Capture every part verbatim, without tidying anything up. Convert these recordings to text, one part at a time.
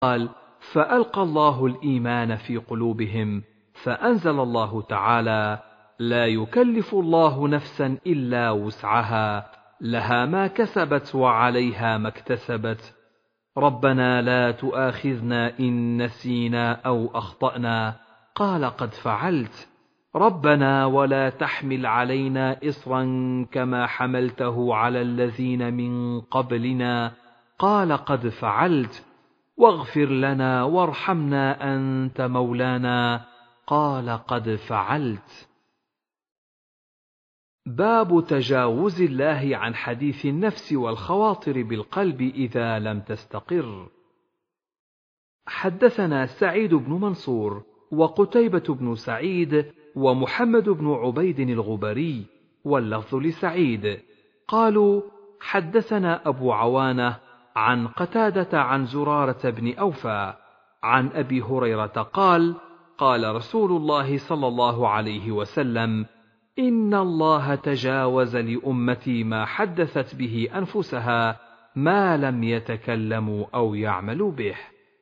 قال: فألقى الله الإيمان في قلوبهم، فأنزل الله تعالى: لا يكلف الله نفسا إلا وسعها، لها ما كسبت وعليها ما اكتسبت، ربنا لا تؤاخذنا إن نسينا أو أخطأنا، قال: قد فعلت، ربنا ولا تحمل علينا إصرا كما حملته على الذين من قبلنا، قال: قد فعلت، واغفر لنا وارحمنا أنت مولانا، قال: قد فعلت. باب تجاوز الله عن حديث النفس والخواطر بالقلب إذا لم تستقر. حدثنا سعيد بن منصور وقتيبة بن سعيد ومحمد بن عبيد الغبري، واللفظ لسعيد، قالوا: حدثنا أبو عوانة عن قتادة عن زرارة بن أوفى عن أبي هريرة قال: قال رسول الله صلى الله عليه وسلم: إن الله تجاوز لأمتي ما حدثت به أنفسها ما لم يتكلموا أو يعملوا به.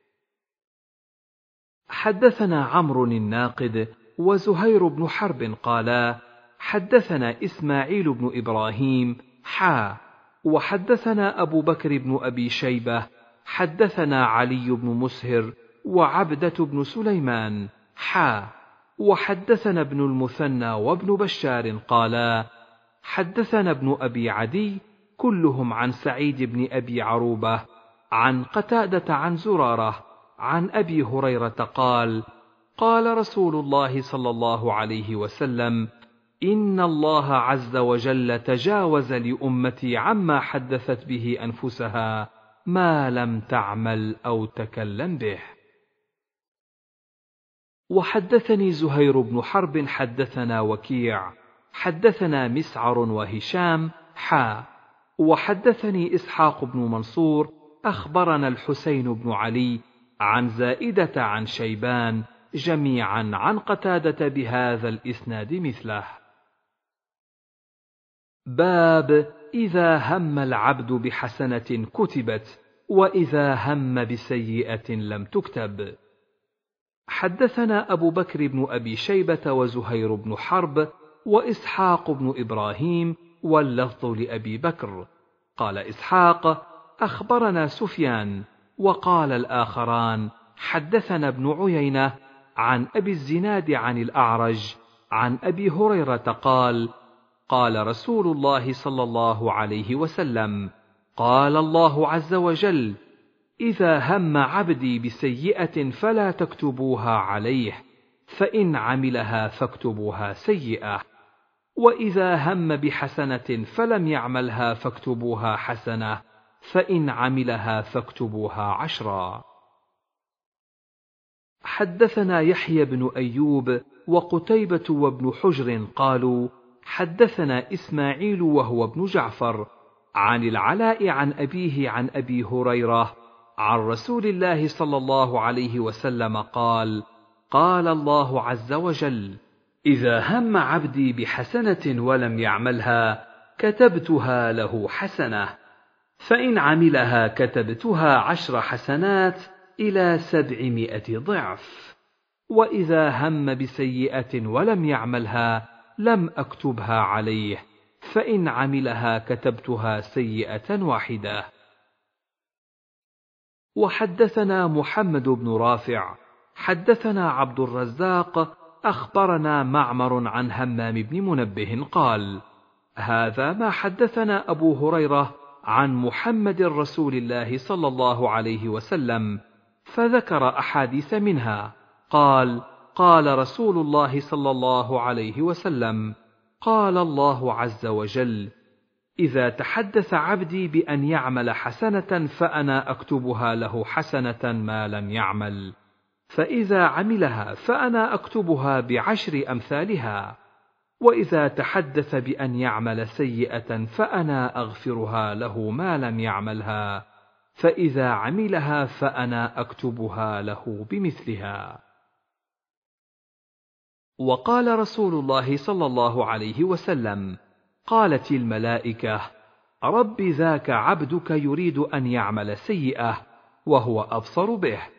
حدثنا عمرو الناقد وزهير بن حرب قالا: حدثنا إسماعيل بن إبراهيم حا وحدثنا أبو بكر بن أبي شيبة حدثنا علي بن مسهر وعبدة بن سليمان حا وحدثنا ابن المثنى وابن بشار قالا: حدثنا ابن أبي عدي كلهم عن سعيد بن أبي عروبة عن قتادة عن زرارة عن أبي هريرة قال: قال رسول الله صلى الله عليه وسلم: إن الله عز وجل تجاوز لأمتي عما حدثت به أنفسها ما لم تعمل أو تكلم به. وحدثني زهير بن حرب حدثنا وكيع حدثنا مسعر وهشام حا وحدثني إسحاق بن منصور أخبرنا الحسين بن علي عن زائدة عن شيبان جميعا عن قتادة بهذا الإسناد مثله. باب إذا هم العبد بحسنة كتبت وإذا هم بسيئة لم تكتب. حدثنا أبو بكر بن أبي شيبة وزهير بن حرب وإسحاق بن إبراهيم، واللفظ لأبي بكر. قال إسحاق: أخبرنا سفيان، وقال الآخران: حدثنا ابن عيينة عن أبي الزناد عن الأعرج عن أبي هريرة قال: قال رسول الله صلى الله عليه وسلم: قال الله عز وجل: إذا هم عبدي بسيئة فلا تكتبوها عليه، فإن عملها فاكتبوها سيئة، وإذا هم بحسنة فلم يعملها فاكتبوها حسنة، فإن عملها فاكتبوها عشرا. حدثنا يحيى بن أيوب وقتيبة وابن حجر قالوا: حدثنا إسماعيل وهو ابن جعفر عن العلاء عن أبيه عن أبي هريرة عن رسول الله صلى الله عليه وسلم قال: قال الله عز وجل: إذا هم عبدي بحسنة ولم يعملها كتبتها له حسنة، فإن عملها كتبتها عشر حسنات إلى سبعمائة ضعف، وإذا هم بسيئة ولم يعملها لم أكتبها عليه، فإن عملها كتبتها سيئة واحدة. وحدثنا محمد بن رافع حدثنا عبد الرزاق أخبرنا معمر عن همام بن منبه قال: هذا ما حدثنا أبو هريرة عن محمد رسول الله صلى الله عليه وسلم، فذكر أحاديث منها. قال: قال رسول الله صلى الله عليه وسلم: قال الله عز وجل: إذا تحدث عبدي بأن يعمل حسنة فأنا أكتبها له حسنة ما لم يعمل، فإذا عملها فأنا أكتبها بعشر أمثالها، وإذا تحدث بأن يعمل سيئة فأنا أغفرها له ما لم يعملها، فإذا عملها فأنا أكتبها له بمثلها. وقال رسول الله صلى الله عليه وسلم: قالت الملائكة: رب ذاك عبدك يريد أن يعمل سيئة، وهو أبصر به.